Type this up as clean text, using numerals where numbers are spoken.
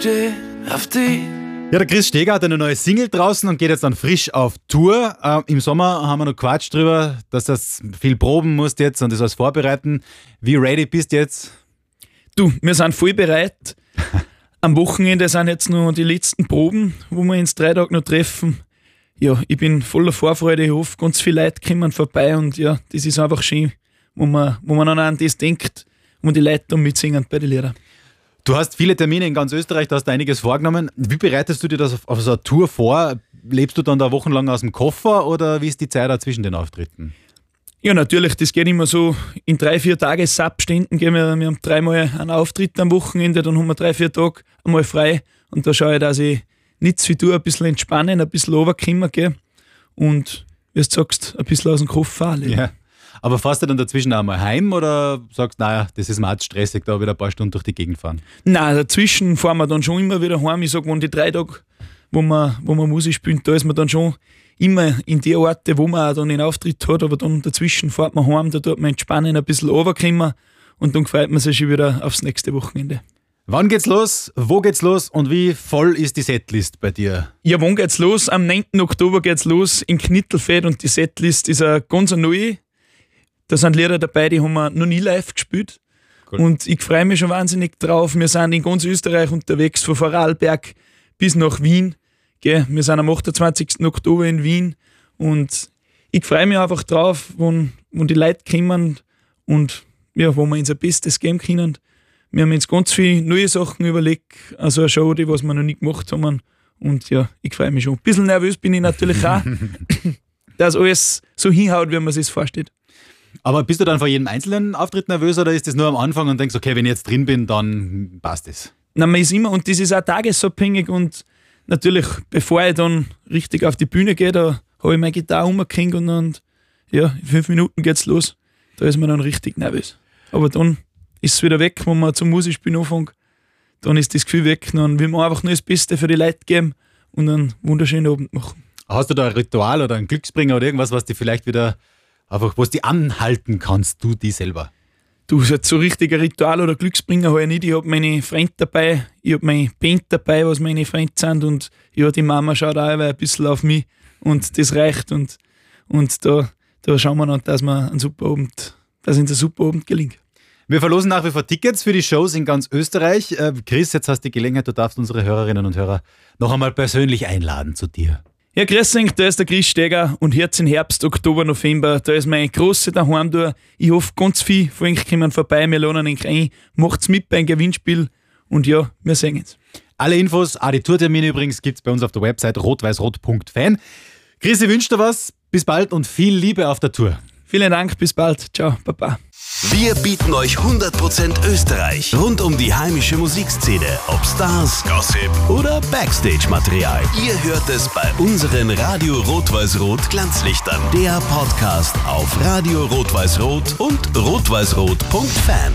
steh auf dich. Ja, der Chris Steger hat eine neue Single draußen und geht jetzt dann frisch auf Tour. Im Sommer haben wir noch Quatsch drüber, dass das viel proben musst jetzt und das alles vorbereiten. Wie ready bist du jetzt? Du, wir sind voll bereit. Am Wochenende sind jetzt noch die letzten Proben, wo wir uns 3 Tage noch treffen. Ja, ich bin voller Vorfreude. Ich hoffe, ganz viele Leute kommen vorbei und ja, das ist einfach schön, wo man dann an das denkt und die Leute dann mitsingen bei den Liedern. Du hast viele Termine in ganz Österreich, da hast du einiges vorgenommen. Wie bereitest du dir das auf so eine Tour vor? Lebst du dann da wochenlang aus dem Koffer oder wie ist die Zeit da zwischen den Auftritten? Ja, natürlich, das geht immer so in 3-4 Tagesabständen. Wir haben 3-mal einen Auftritt am Wochenende, dann haben wir 3-4 Tage einmal frei und da schaue ich, dass ich nichts viel tue, ein bisschen entspannen, ein bisschen runterkommen gehe und, wie du sagst, ein bisschen aus dem Koffer fahren. Ja. Aber fährst du dann dazwischen auch mal heim oder sagst, naja, das ist mir halt stressig, da wieder ein paar Stunden durch die Gegend fahren? Nein, dazwischen fahren wir dann schon immer wieder heim. Ich sage, wenn die 3 Tage, wo man Musik spielt, da ist man dann schon immer in die Orte, wo man auch dann einen Auftritt hat, aber dann dazwischen fährt man heim, da tut man entspannen, ein bisschen runterkommen und dann freut man sich schon wieder aufs nächste Wochenende. Wann geht's los? Wo geht's los? Und wie voll ist die Setlist bei dir? Ja, wann geht's los? Am 9. Oktober geht's los in Knittelfeld und die Setlist ist eine ganz neue. Da sind Lieder dabei, die haben wir noch nie live gespielt. Cool. Und ich freue mich schon wahnsinnig drauf. Wir sind in ganz Österreich unterwegs, von Vorarlberg bis nach Wien. Gell? Wir sind am 28. Oktober in Wien und ich freue mich einfach drauf, wenn die Leute kommen und ja, wo wir uns ein Bestes geben können. Wir haben uns ganz viele neue Sachen überlegt, also eine Show, die was wir noch nie gemacht haben. Und ja, ich freue mich schon. Ein bisschen nervös bin ich natürlich auch, dass alles so hinhaut, wie man sich das vorstellt. Aber bist du dann vor jedem einzelnen Auftritt nervös oder ist das nur am Anfang und denkst, okay, wenn ich jetzt drin bin, dann passt es? Nein, man ist immer, und das ist auch tagesabhängig und natürlich, bevor ich dann richtig auf die Bühne gehe, da habe ich meine Gitarre umgekriegt und dann, ja, in 5 Minuten geht's los. Da ist man dann richtig nervös. Aber dann ist es wieder weg, wenn man zum Musikspielen anfängt. Dann ist das Gefühl weg, dann will man einfach nur das Beste für die Leute geben und einen wunderschönen Abend machen. Hast du da ein Ritual oder einen Glücksbringer oder irgendwas, was dir vielleicht wieder einfach, was die anhalten kannst, du die selber? Du, so richtig ein Ritual oder Glücksbringer habe ich nicht. Ich habe meine Freunde dabei, ich habe meine Band dabei, was meine Freunde sind und ja, die Mama schaut auch ein bisschen auf mich und das reicht und da schauen wir dann, dass uns ein super Abend gelingt. Wir verlosen nach wie vor Tickets für die Shows in ganz Österreich. Chris, jetzt hast du die Gelegenheit, du darfst unsere Hörerinnen und Hörer noch einmal persönlich einladen zu dir. Ja, grüß euch, da ist der Chris Steger und jetzt im Herbst, Oktober, November, da ist meine grosse Daheimtour. Ich hoffe, ganz viele von euch kommen vorbei, wir laden euch ein, macht's mit beim Gewinnspiel und ja, wir sehen uns. Alle Infos, auch die Tourtermine übrigens, gibt's bei uns auf der Website rot-weiß-rot.fan. Chris, ich wünsche dir was, bis bald und viel Liebe auf der Tour. Vielen Dank, bis bald, ciao, Baba. Wir bieten euch 100% Österreich rund um die heimische Musikszene. Ob Stars, Gossip oder Backstage-Material. Ihr hört es bei unseren Radio Rot-Weiß-Rot Glanzlichtern. Der Podcast auf Radio Rot-Weiß-Rot und rot-weiß-rot.fan.